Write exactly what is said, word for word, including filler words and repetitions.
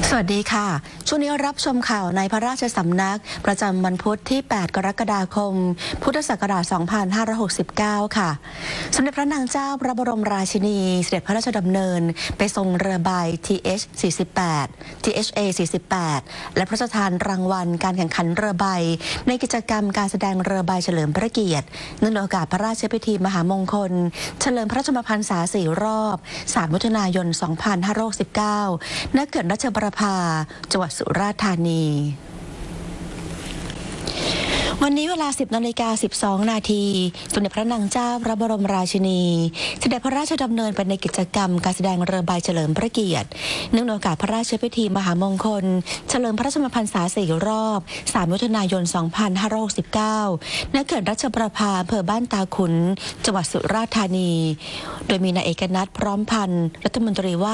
สวัสดีค่ะช่วงนี้รับชมข่าวในพระราชสำนักประจำวันพุธที่ แปด กรกฎาคม พุทธศักราช สองพันห้าร้อยหกสิบเก้า ค่ะสมเด็จพระนางเจ้าพระบรมราชินีเสด็จพระราชดำเนินไปทรงเรือใบ ที เอช สี่สิบแปด ที เอช เอ สี่สิบแปด และพระราชทานรางวัลการแข่งขันเรือใบในกิจกรรมการแสดงเรือใบเฉลิมพระเกียรติเนื่องในโอกาสพระราชพิธีมหามงคลเฉลิมพระชนมพรรษาสี่รอบสามมิถุนายน สองพันห้าร้อยหกสิบเก้า ณ เขื่อนราชประภาจังหวัดสุราษฎร์ธานีวันนี้เวลา สิบนาฬิกาสิบสองนาทีสมเด็จพระนางเจ้าพระบรมราชินีเสด็จพระราชดำเนินไปในกิจกรรมการแสดงเรือใบเฉลิมพระเกียรติเนื่องในโอกาสพระราชพิธีมหามงคลเฉลิมพระชนมพรรษาสี่รอบสามมิถุนายน สองพันห้าร้อยหกสิบเก้า ณ เขื่อนราชประภาอำเภอบ้านตาขุนจังหวัดสุราษฎร์ธานีโดยมีนายเอกนัทพร้อมพันธ์รัฐมนตรีว่า